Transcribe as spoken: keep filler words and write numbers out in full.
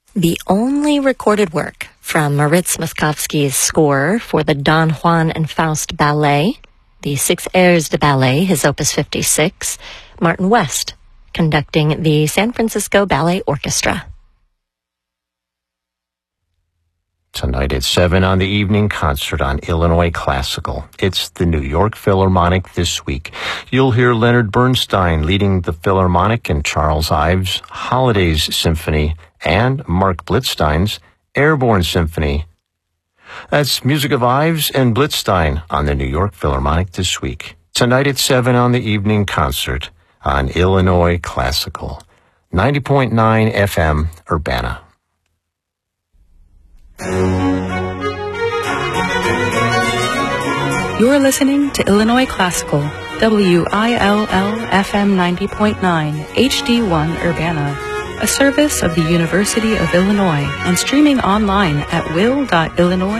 The only recorded work from Moritz Moszkowski's score for the Don Juan and Faust ballet, the Six Airs de Ballet, his Opus fifty-six, Martin West, conducting the San Francisco Ballet Orchestra. Tonight at seven on the evening concert on Illinois Classical. It's the New York Philharmonic this week. You'll hear Leonard Bernstein leading the Philharmonic and Charles Ives' Holidays Symphony and Mark Blitzstein's Airborne Symphony. That's music of Ives and Blitzstein on the New York Philharmonic this week. Tonight at seven on the evening concert on Illinois Classical. ninety point nine F M, Urbana. You're listening to Illinois Classical, W I L L F M ninety point nine, H D one Urbana, a service of the University of Illinois and streaming online at will dot illinois